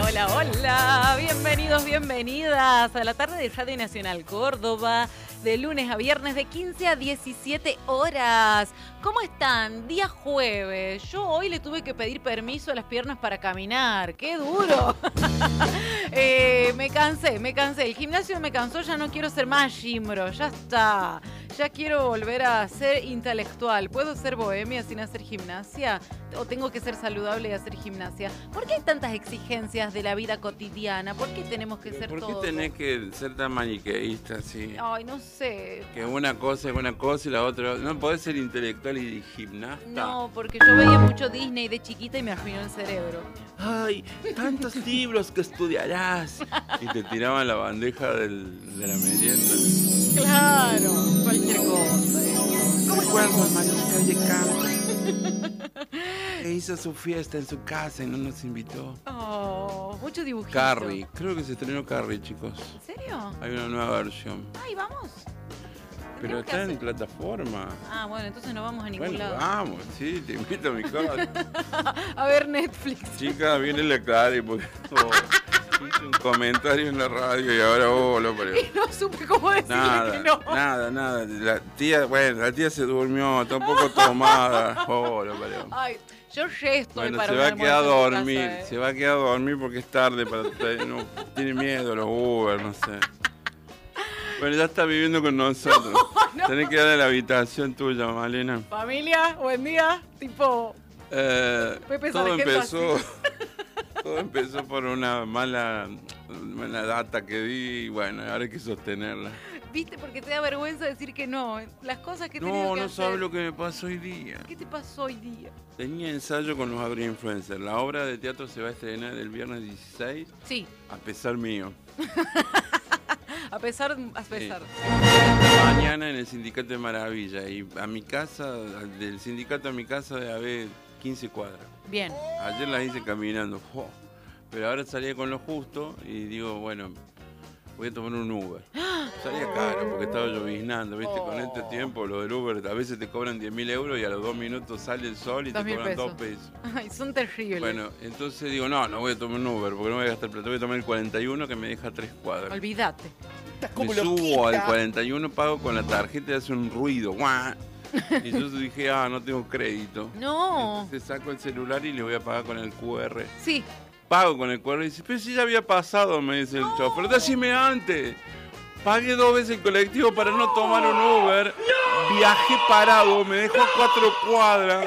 Hola, hola, bienvenidos, bienvenidas a la tarde de Radio Nacional Córdoba, de lunes a viernes de 15 a 17 horas. ¿Cómo están? Día jueves. Yo hoy le tuve que pedir permiso a las piernas para caminar. ¡Qué duro! Me cansé. El gimnasio me cansó, ya no quiero ser más gimbro, ya está. Ya quiero volver a ser intelectual. ¿Puedo ser bohemia sin hacer gimnasia? ¿O tengo que ser saludable y hacer gimnasia? ¿Por qué hay tantas exigencias de la vida cotidiana? ¿Por qué tenemos que ser todos? todos? ¿Por qué tenés que ser tan maniqueísta así? Ay, no sé. Que una cosa es una cosa y la otra... ¿No podés ser intelectual y gimnasta? No, porque yo veía mucho Disney de chiquita y me arruinó el cerebro. ¡Ay, tantos libros que estudiarás! Y te tiraban la bandeja de la merienda. Claro, cualquier cosa. Recuerdo a Marisca de Campo, que hizo su fiesta en su casa y no nos invitó. Oh, mucho dibujito. Carrie, creo que se estrenó Carrie, chicos. ¿En serio? Hay una nueva versión. Ay, vamos. Pero está en plataforma. Ah, bueno, entonces no vamos a ningún lado. Vamos, sí, te invito a mi casa. A ver Netflix. Chica, viene la Carrie porque hice un comentario en la radio y ahora lo pareo. Y no supe cómo decirle que no. Nada. La tía se durmió, está un poco tomada. Lo pareo. Ay, yo ya estoy bueno, para se va a quedar a dormir. Casa, Se va a quedar a dormir porque es tarde. No, tiene miedo los Uber, no sé. Bueno, ya está viviendo con nosotros. No. Tenés que darle la habitación tuya, Malena. Familia, buen día. Tipo, Pepe todo empezó por una mala data que di y bueno, ahora hay que sostenerla. ¿Viste? Porque te da vergüenza decir que no. Las cosas que tenías que hacer. No sabes lo que me pasó hoy día. ¿Qué te pasó hoy día? Tenía ensayo con los Agri-Influencers. La obra de teatro se va a estrenar el viernes 16. Sí. A pesar mío. A pesar. Sí. Mañana en el Sindicato de Maravilla. Y a mi casa, del sindicato a mi casa debe haber 15 cuadras. Bien. Ayer las hice caminando. Pero ahora salía con lo justo y digo, bueno, voy a tomar un Uber. Salía caro porque estaba lloviznando, ¿viste? Con este tiempo, lo del Uber a veces te cobran 10.000 euros y a los 2 minutos sale el sol y te cobran 2 pesos. Ay, son terribles. Bueno, entonces digo, no voy a tomar un Uber porque no voy a gastar plata. Voy a tomar el 41 que me deja 3 cuadras. Olvídate. Me subo al 41, pago con la tarjeta y hace un ruido. ¡Guau! Y yo dije, no tengo crédito. No. Entonces saco el celular y le voy a pagar con el QR. Sí. Pago con el QR y dice, pero si ya había pasado, me dice el chofer. Decime antes. Pagué 2 veces el colectivo para no tomar un Uber. ¡No! Viajé parado, me dejó 4 cuadras.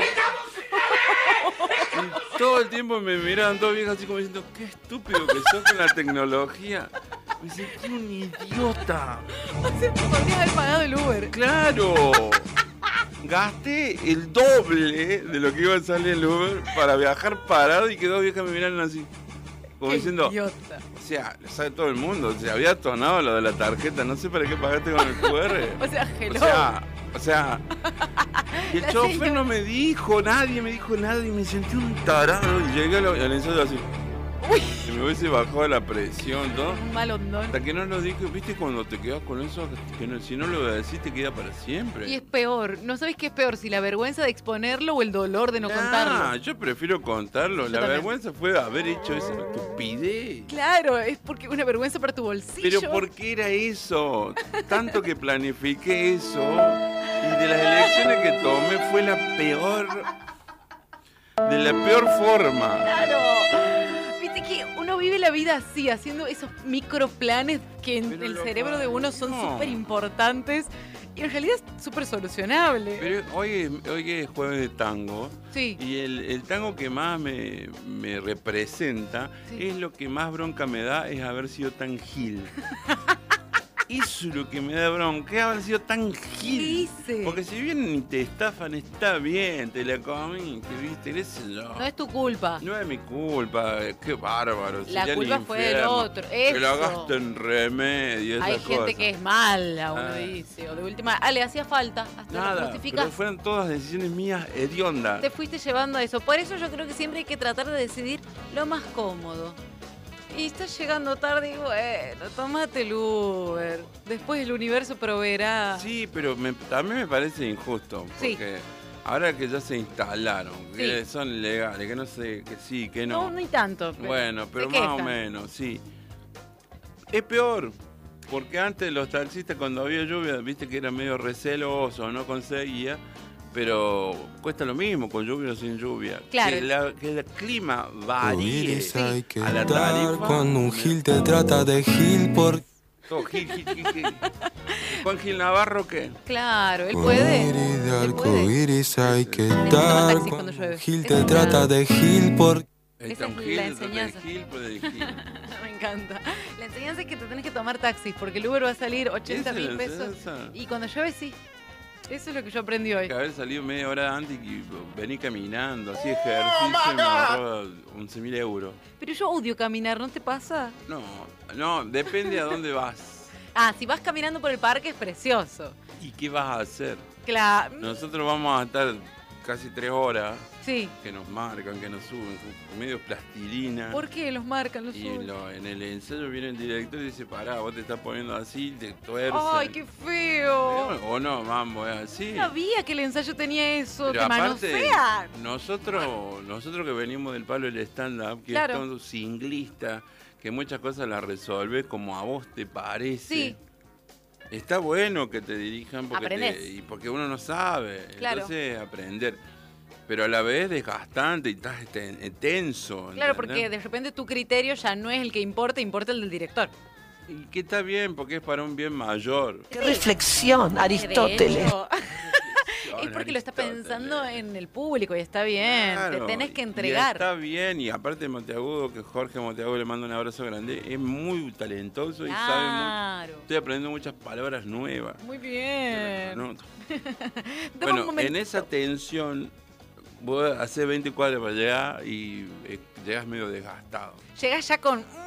Y todo el tiempo me miraban todos viejos así como diciendo, qué estúpido que sos con la tecnología. Me sentí un idiota. O sea, podrías haber pagado el Uber. ¡Claro! Gasté el doble de lo que iba a salir el Uber para viajar parado y que 2 viejas me miraron así. Como qué diciendo, idiota. O sea, lo sabe todo el mundo. Se había tonado lo de la tarjeta. No sé para qué pagaste con el QR. O sea, hello. O sea. Y el chofer no me dijo, nadie me dijo nada y me sentí un tarado. Y llegué al ensayo así. Uy. Y me hubiese bajado la presión, ¿no? Un mal hondón. Hasta que no lo dije, ¿viste? Cuando te quedas con eso, que no, si no lo decís te queda para siempre. Y es peor. ¿No sabes qué es peor? Si la vergüenza de exponerlo o el dolor de no contarlo. Yo prefiero contarlo. La vergüenza fue haber hecho esa estupidez. Claro, es porque una vergüenza para tu bolsillo. Pero ¿por qué era eso? Tanto que planifiqué eso y de las elecciones que tomé fue la peor. De la peor forma. Claro. Viste que uno vive la vida así, haciendo esos microplanes que en el cerebro de uno son súper importantes y en realidad es súper solucionable. Pero hoy es jueves de tango. Sí. Y el tango que más me representa, sí, es lo que más bronca me da, es haber sido tan gil. Eso es lo que me da bronca, haber sido tan gil. ¿Qué hice? Porque si bien te estafan, está bien, te la comiste, viste, qué sé yo. No es tu culpa. No es mi culpa, qué bárbaro. La culpa fue del otro. Eso. Que lo gasten remedio. Hay gente que es mala, uno dice. O de última, le hacía falta. Hasta nada, lo justificás. pero fueron todas decisiones mías hediondas. Te fuiste llevando a eso. Por eso yo creo que siempre hay que tratar de decidir lo más cómodo. Y estás llegando tarde y bueno, tomate el Uber. Después el universo proveerá. Sí, pero también me parece injusto. Porque Ahora que ya se instalaron, que Sí. son legales, que no sé, que sí, que no. No, ni tanto. Bueno, pero se más o quejan. menos, sí. Es peor, porque antes los taxistas cuando había lluvia, viste que era medio receloso, no conseguía, pero cuesta lo mismo con lluvia o sin lluvia. Claro. Que el clima varíe Iris, hay que a la dar tarifa. cuando un gil te trata de gil por Todo Gil, Gil, Gil, Gil. Juan Gil Navarro, ¿qué? Claro, él con puede. iris de Él puede. arcoíris hay que Toma dar taxi cuando cuando llueve. un gil Esa te es trata la- de gil por Ahí Esa está es un la Gil, enseñanza. de Gil, pues de Gil. Me encanta. La enseñanza es que te tenés que tomar taxis porque el Uber va a salir 80 ¿Esa es mil la pesos. enseñanza? Y cuando llueve, sí. Eso es lo que yo aprendí hoy. Que haber salido media hora antes y vení caminando, así ejercicio y me ahorró 11.000 euros. Pero yo odio caminar, ¿no te pasa? No, depende a dónde vas. Ah, si vas caminando por el parque es precioso. ¿Y qué vas a hacer? Claro. Nosotros vamos a estar casi 3 horas Sí. que nos marcan, que nos suben, medio plastilina. ¿Por qué los marcan, los Y suben? en el ensayo viene el director y dice, pará, vos te estás poniendo así, te tuercen. ¡Ay, qué feo! O no, mambo, es así. No sabía que el ensayo tenía eso, Pero te aparte, manosean. nosotros que venimos del palo del stand-up, que Claro. es todo singlista, que muchas cosas las resolves como a vos te parece. Sí. Está bueno que te dirijan Aprendés. y porque uno no sabe. Claro. Entonces, aprender. Pero a la vez desgastante y estás tenso. Claro, ¿entendés? porque de repente tu criterio ya no es el que importa, importa el del director. Y que está bien, porque es para un bien mayor. ¡Qué reflexión, Aristóteles! De hecho, es porque lo está pensando en el público y está bien. Claro, Te tenés que y entregar. está bien, y aparte Monteagudo, que Jorge Monteagudo le manda un abrazo grande, es muy talentoso y sabe mucho. Claro. Estoy aprendiendo muchas palabras nuevas. Muy bien. No, Dame un bueno, en momentito. esa tensión, vos haces 20 cuadras para llegar y llegas medio desgastado. Llegás ya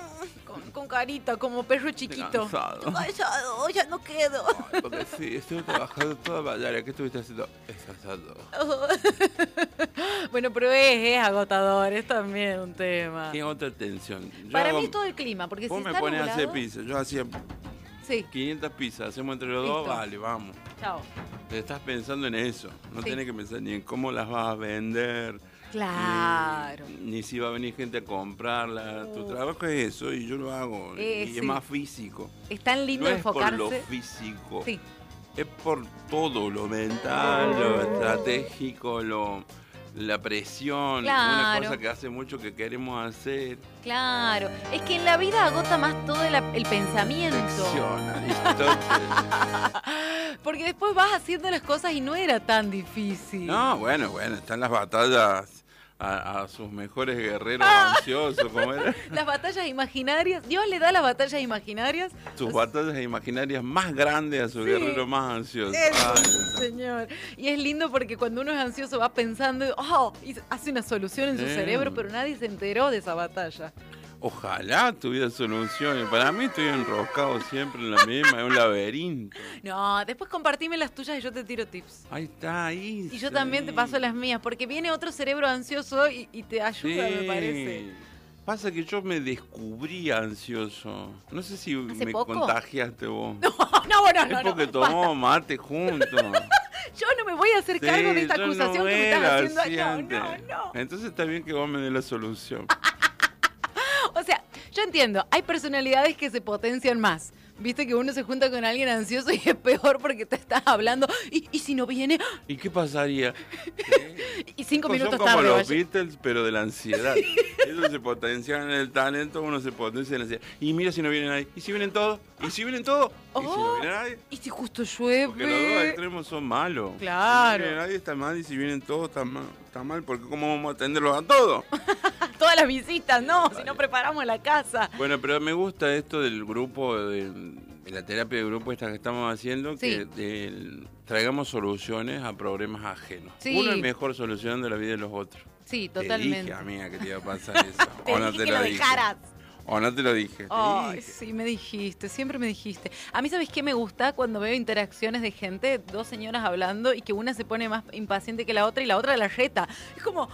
con carita, como perro chiquito. Cansado. Cansado, ya no quedo. Ay, porque sí, estuve trabajando toda mañana. ¿Qué estuviste haciendo? Descansando. Bueno, pero es agotador, es también un tema. ¿Qué otra tensión? Yo Para hago- mí es todo el clima, porque Vos si me está pones a hacer nublado... pizza. Yo hacía Sí, 500 pizzas, hacemos entre los dos, Listo. vale, vamos. chao. Te estás pensando en eso. No Sí. tenés que pensar ni en cómo las vas a vender. Claro. Ni si va a venir gente a comprarla. Tu Uh. trabajo es eso y yo lo hago. Y sí. es más físico. Es tan lindo No es enfocarse. por lo físico. Sí, Es por todo, lo mental, lo estratégico, la presión. Una Claro. cosa que hace mucho que queremos hacer. claro. Es que en la vida agota más todo el pensamiento. Lección, Aristóteles. Porque después vas haciendo las cosas y no era tan difícil. No, bueno, están las batallas a sus mejores guerreros Ah. ansiosos, como era. Las batallas imaginarias, Dios le da las batallas imaginarias. Sus batallas imaginarias más grandes a su Sí. guerrero más ansioso. Eso, Ay, señor. Y es lindo porque cuando uno es ansioso va pensando, y hace una solución en su Sí. cerebro, pero nadie se enteró de esa batalla. ojalá tuviera soluciones. Para mí estoy enroscado siempre en la misma, es un laberinto. No, después compartime las tuyas y yo te tiro tips. Ahí está, ahí. Y yo también te paso las mías, porque viene otro cerebro ansioso y te ayuda, me parece. Pasa que yo me descubrí ansioso. No sé si ¿Hace me poco? contagiaste vos. No, bueno, Es no, porque no. tomamos mate juntos. Yo no me voy a hacer cargo de esta yo acusación no que me estás era haciendo. así antes. No. Entonces está bien que vos me des la solución. O sea, yo entiendo, hay personalidades que se potencian más. Viste que uno se junta con alguien ansioso y es peor porque te estás hablando. Y si no viene, ¿Y qué pasaría? y 5 Son minutos como tarde. los vaya. Beatles, pero de la ansiedad. Ellos se potencian en el talento, uno se potencia en la ansiedad. Y mira si no viene nadie. ¿Y si vienen todos? ¿Y si vienen todos? ¿Y si no Oh, viene nadie? y si justo llueve. Porque los dos extremos son malos. Claro. Si no viene nadie está mal y si vienen todos está mal porque ¿cómo vamos a atenderlos a todos? Todas las visitas, no, si no preparamos la casa. Bueno, pero me gusta esto del grupo, de la terapia de grupo esta que estamos haciendo, Sí. que traigamos soluciones a problemas ajenos. Sí. Uno es mejor solucionando la vida de los otros. Sí, Te totalmente. dije, amiga, que te iba a pasar eso. Te o no dije te que lo lo dije. dejaras. O no te lo dije. te Ay, dije. sí, me dijiste, siempre me dijiste. A mí, ¿sabes qué me gusta? Cuando veo interacciones de gente, dos señoras hablando y que una se pone más impaciente que la otra y la otra la reta. Es como,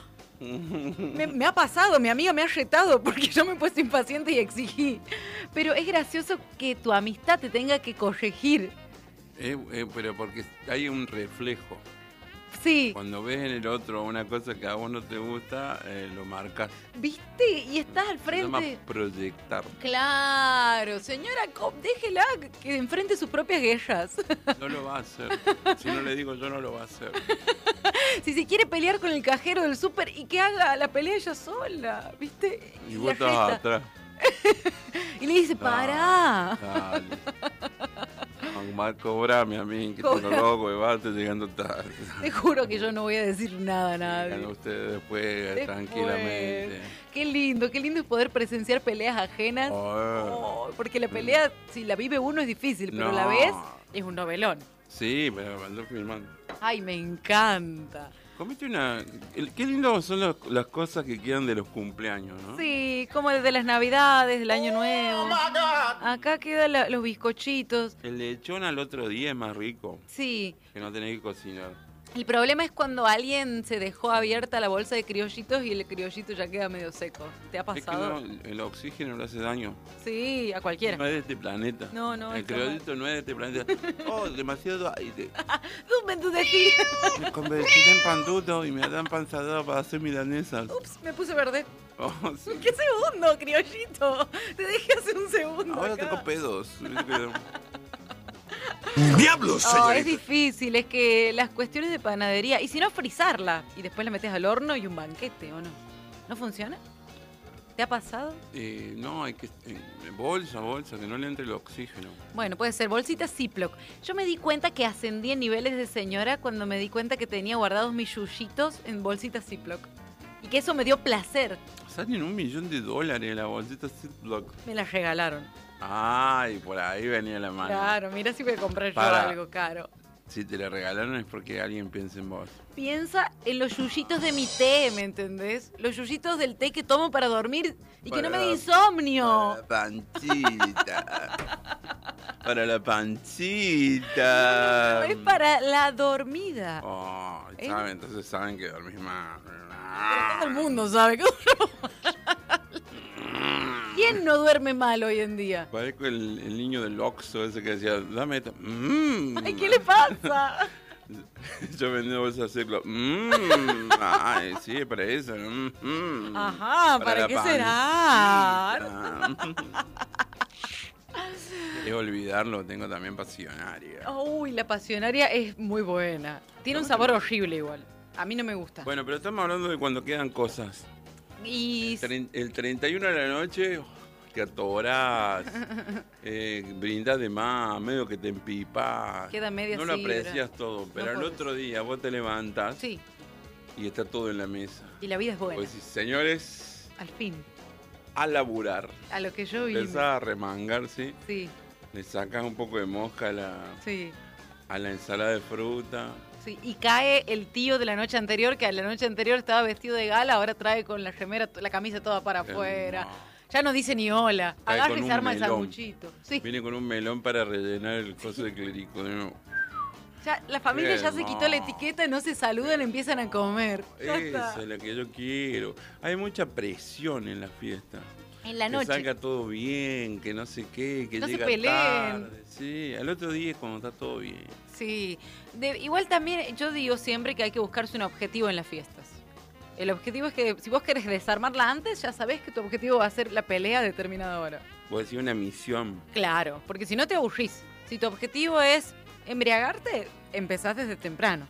me ha pasado, mi amiga me ha retado porque yo me he puesto impaciente y exigí. Pero es gracioso que tu amistad te tenga que corregir. Pero porque hay un reflejo. Sí. Cuando ves en el otro una cosa que a vos no te gusta, lo marcas. ¿Viste? Y estás al Se llama frente. proyectar. Claro, señora, déjela que enfrente sus propias guerras. No lo va a hacer. Si no le digo yo, no lo va a hacer. Si se quiere pelear con el cajero del súper y que haga la pelea ella sola, ¿viste? Y la vos estás gesta. atrás. Y le dice, pará. Dale. Más cobrame a mí, que tengo loco y va, estoy llegando tarde. Te juro que yo no voy a decir nada a nadie. Llegan ustedes después, Después. tranquilamente. Qué lindo es poder presenciar peleas ajenas. Oh. Oh, porque la pelea, si la vive uno es difícil, pero No. la ves, es un novelón. Sí, pero ando filmando. Ay, me encanta. Comete una... Qué lindo son las cosas que quedan de los cumpleaños, ¿no? Sí, como desde las Navidades, del Año Nuevo. Acá quedan los bizcochitos. El lechón al otro día es más rico, Sí, que no tenés que cocinar. el problema es cuando alguien se dejó abierta la bolsa de criollitos y el criollito ya queda medio seco. ¿Te ha Es que pasado? no, el oxígeno le hace daño. Sí, a cualquiera. No es de este planeta. No, no, El está criollito no es de este planeta. Oh, demasiado aire. Dumen tu decir. Me convertí en pandudo y me dan panzador para hacer milanesas. Ups, me puse verde. Oh, sí. ¿Qué segundo, criollito? Te dejé hace un segundo. Ahora acá. tengo pedos. ¡Diablos, Oh, es difícil, es que las cuestiones de panadería, y si no, frizarla y después la metes al horno y un banquete, ¿o no? ¿No funciona? ¿Te ha pasado? No, hay que... bolsa, que no le entre el oxígeno. Bueno, puede ser bolsita Ziploc. Yo me di cuenta que ascendí en niveles de señora cuando me di cuenta que tenía guardados mis yuyitos en bolsitas Ziploc. Y que eso me dio placer. Salen $1.000.000 la bolsita Ziploc. Me las regalaron. Ay, por ahí venía la mano. Claro, mira si voy a comprar yo Para. algo caro. Si te la regalaron es porque alguien piensa en vos. Piensa en los yuyitos de mi té, ¿me entendés? Los yuyitos del té que tomo para dormir y que no me da insomnio. Para la pancita. Para la pancita. No, es para la dormida. Oh, ¿Eh? ¿saben? Entonces saben que dormís mal. Pero todo el mundo sabe que ¿quién no duerme mal hoy en día? Parezco el niño del Oxxo ese que decía, dame esto. Ay, ¿qué le pasa? Yo vendí bolsa de ciclo. Ay, sí, para eso. Ajá, ¿para la qué será? pancita. Es olvidarlo, tengo también pasionaria. Uy, la pasionaria es muy buena. Tiene un sabor horrible igual. A mí no me gusta. Bueno, pero estamos hablando de cuando quedan cosas. Y El 31 de la noche te atorás, brindás de más, medio que te empipás. Queda media No lo sidra. aprecias todo, pero al podés. otro día vos te levantás sí, y está todo en la mesa. y la vida es buena. Vos decís, señores, Al fin, a laburar. a lo que yo vine. Empezás a remangar, ¿sí? Sí, Le sacás un poco de mosca sí. a la ensalada de fruta. Sí, y cae el tío de la noche anterior, que la noche anterior estaba vestido de gala, ahora trae con la remera, la camisa toda para afuera. No. Ya no dice ni hola. Cae Agarra con y un se arma el melón. sanguchito. Sí, Viene con un melón para rellenar el coso de clérigo. ¿No? ya, la familia ya se Hermoso. quitó la etiqueta, no se saludan, empiezan a comer. Ya Esa está. es la que yo quiero. Hay mucha presión en la fiesta. En la Que noche. salga todo bien, que no sé qué, que No se llega peleen. tarde. Sí, al otro día es cuando está todo bien. Sí, igual también yo digo siempre que hay que buscarse un objetivo en las fiestas. El objetivo es que si vos querés desarmarla antes, ya sabés que tu objetivo va a ser la pelea a determinada hora. Vos decís una misión. Claro, porque si no te aburrís. Si tu objetivo es embriagarte, empezás desde temprano.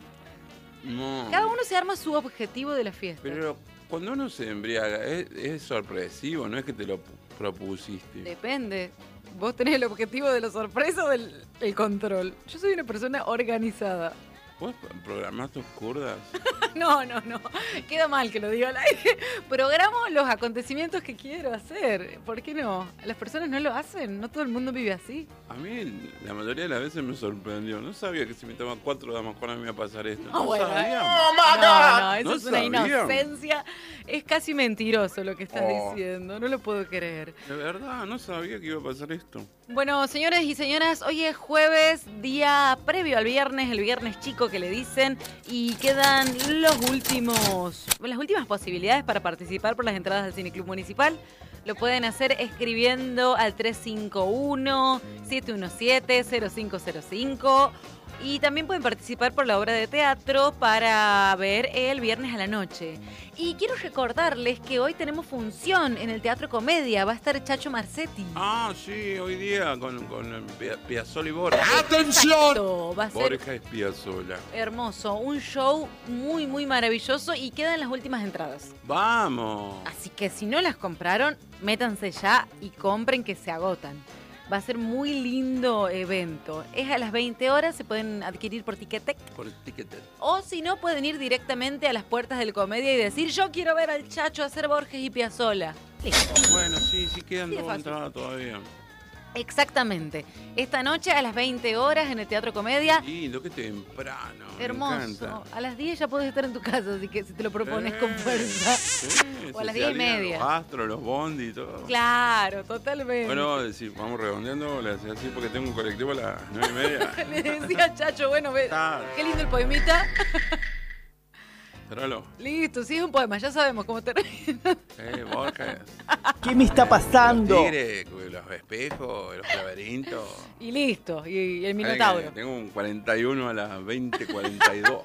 No. Cada uno se arma su objetivo de la fiesta. Pero cuando uno se embriaga, es sorpresivo, no es que te lo propusiste. Depende. Vos tenés el objetivo de la sorpresa o el control. Yo soy una persona organizada. ¿Vos programás tus curdas? No. Queda mal que lo diga al aire. Programo los acontecimientos que quiero hacer. ¿Por qué no? Las personas no lo hacen. No todo el mundo vive así. A mí la mayoría de las veces me sorprendió. No sabía que si me toman 4 damas con me iba a pasar esto. Ah, No bueno, sabía. No, eso No es una sabía. inocencia. Es casi mentiroso lo que estás Oh. diciendo. No lo puedo creer. De verdad, no sabía que iba a pasar esto. Bueno, señores y señoras, hoy es jueves, día previo al viernes, el viernes chico que le dicen, y quedan las últimas posibilidades para participar por las entradas del Cine Club Municipal. Lo pueden hacer escribiendo al 351-717-0505 y también pueden participar por la obra de teatro para ver el viernes a la noche. Y quiero recordarles que hoy tenemos función en el Teatro Comedia. Va a estar Chacho Marcetti. Ah, sí, hoy día con Piazzolla y Borja. Exacto, va a ser Borja es Piazzolla. hermoso. Un show muy, muy maravilloso y quedan las últimas entradas. ¡Vamos! Así que si no las compraron, métanse ya y compren que se agotan. Va a ser muy lindo evento. Es a las 20 horas, se pueden adquirir por Ticketek. Por Ticketek. O si no, pueden ir directamente a las puertas del Comedia y decir, yo quiero ver al Chacho hacer Borges y Piazzolla. Listo. Bueno, sí, quedan Sí, es dos fácil. entradas todavía. Exactamente. Esta noche a las 20 horas en el Teatro Comedia. Lindo, qué temprano. Me Hermoso. encanta. A las 10 ya podés estar en tu casa, así que si te lo propones con fuerza. Sí, O a las se 10 y alían media. Los astros, los bondi y todo. Claro, totalmente. Bueno, sí, vamos redondeando, le hacía así porque tengo un colectivo a las 9:30. Le decía a Chacho, bueno, ve, Claro. qué lindo el poemita. Cerralo. Listo, sí, es un poema, ya sabemos cómo termina. Borges. ¿Qué me está pasando? Los tigres, los espejos, los laberintos. Y listo, y el Ay, Minotauro. Tengo un 41 a las 20:42.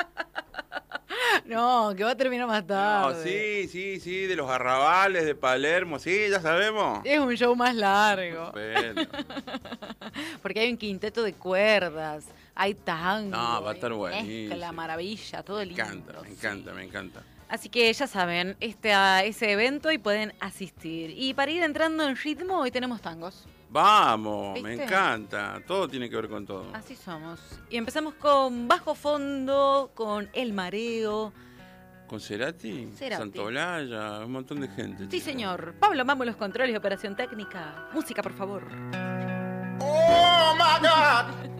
No, que va a terminar más No, tarde. sí, de los arrabales de Palermo, sí, ya sabemos. Es un show más largo. Bueno. Porque hay un quinteto de cuerdas, hay tango. No, va a estar hay buenísimo. mezcla, maravilla, todo Me lindo. encanta, me sí. encanta, me encanta. Así que ya saben, ese evento y pueden asistir. Y para ir entrando en ritmo, hoy tenemos tangos. Vamos, me ¿Viste? encanta. Todo tiene que ver con todo. Así somos. Y empezamos con Bajo Fondo, con El Mareo. ¿Con Cerati? Cerati. Santolaya, un montón de gente. Sí, chico. señor. Pablo Mambo, los controles de operación técnica. Música, por favor. Oh my God,